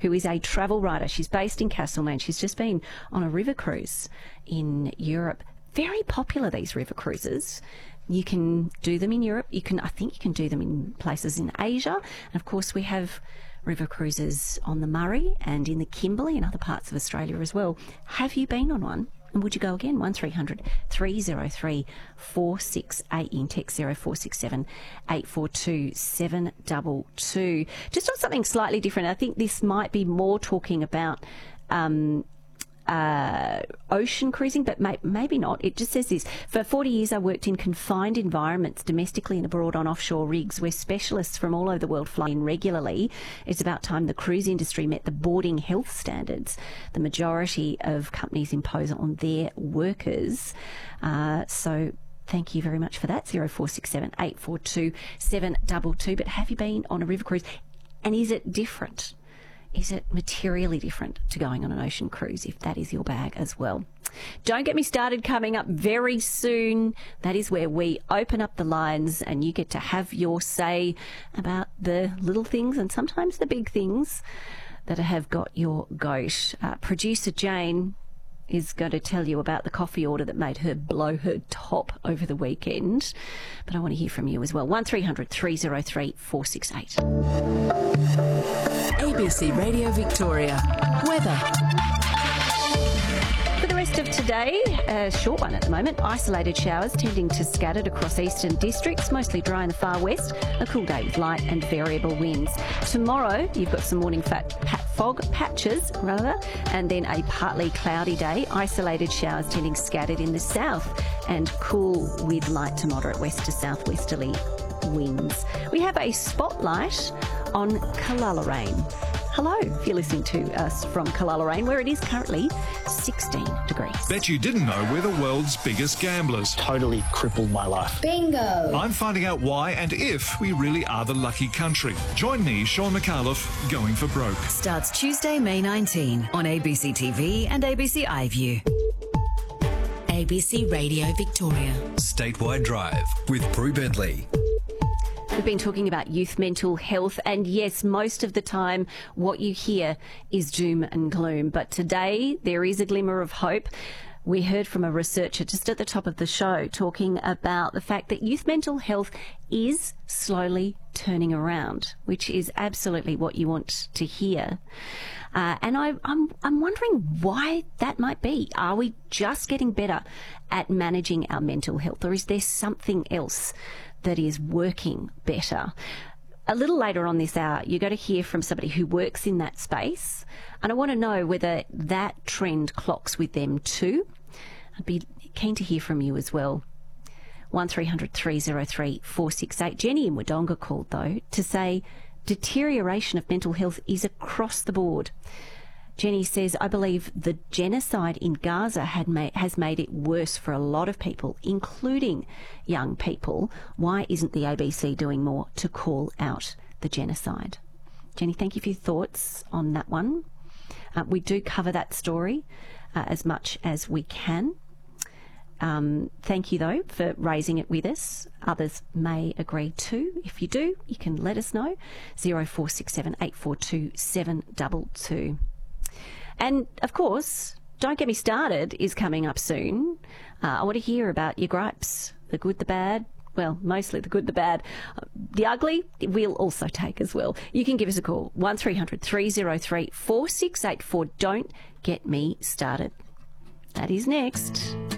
who is a travel writer. She's based in Castlemaine. She's just been on a river cruise in Europe. Very popular, these river cruises. You can do them in Europe. I think you can do them in places in Asia. And of course, we have river cruises on the Murray and in the Kimberley and other parts of Australia as well. Have you been on one? And would you go again? 1300 303 468 in text 0467 842 722. Just on something slightly different. I think this might be more talking about ocean cruising, but maybe not. It just says this: for 40 years I worked in confined environments domestically and abroad on offshore rigs where specialists from all over the world fly in regularly. It's about time the cruise industry met the boarding health standards the majority of companies impose on their workers. So thank you very much for that. 0467 842 722. But have you been on a river cruise, and is it different? Is it materially different to going on an ocean cruise, if that is your bag as well? Don't Get Me Started coming up very soon. That is where we open up the lines and you get to have your say about the little things and sometimes the big things that have got your goat. Producer Jane is going to tell you about the coffee order that made her blow her top over the weekend. But I want to hear from you as well. 1300 303 468. ABC Radio Victoria. Weather. For the rest of today, a short one at the moment. Isolated showers tending to scattered across eastern districts, mostly dry in the far west. A cool day with light and variable winds. Tomorrow, you've got some morning fog patches, and then a partly cloudy day. Isolated showers tending scattered in the south and cool with light to moderate west to southwesterly winds. We have a spotlight on Callalaine. Hello, if you're listening to us from Callalaine, where it is currently 16 degrees. Bet you didn't know we're the world's biggest gamblers. Totally crippled my life. Bingo! I'm finding out why and if we really are the lucky country. Join me, Sean McAuliffe, Going for Broke. Starts Tuesday, May 19 on ABC TV and ABC iView. ABC Radio Victoria. Statewide Drive with Prue Bentley. We've been talking about youth mental health, and yes, most of the time what you hear is doom and gloom. But today there is a glimmer of hope. We heard from a researcher just at the top of the show talking about the fact that youth mental health is slowly turning around, which is absolutely what you want to hear. And I'm wondering why that might be. Are we just getting better at managing our mental health, or is there something else that is working better? A little later on this hour, you're going to hear from somebody who works in that space, and I want to know whether that trend clocks with them too. I'd be keen to hear from you as well. 1300 303 468. Jenny in Wodonga called, though, to say deterioration of mental health is across the board. Jenny says, I believe the genocide in Gaza has made it worse for a lot of people, including young people. Why isn't the ABC doing more to call out the genocide? Jenny, thank you for your thoughts on that one. We do cover that story as much as we can. Thank you, though, for raising it with us. Others may agree too. If you do, you can let us know. 0467 842 722. And, of course, Don't Get Me Started is coming up soon. I want to hear about your gripes, the good, the bad. Well, mostly the good, the bad. The ugly, we'll also take as well. You can give us a call, 1300 303 4684. Don't Get Me Started. That is next.